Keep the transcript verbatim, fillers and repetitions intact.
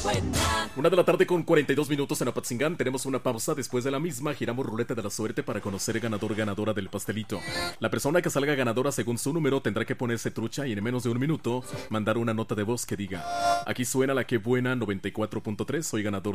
Una de la tarde con cuarenta y dos minutos en Apatzingán. Tenemos una pausa. Después de la misma, giramos ruleta de la suerte para conocer ganador ganadora del pastelito. La persona que salga ganadora según su número tendrá que ponerse trucha y en menos de un minuto mandar una nota de voz que diga: aquí suena la que buena noventa y cuatro punto tres, soy ganador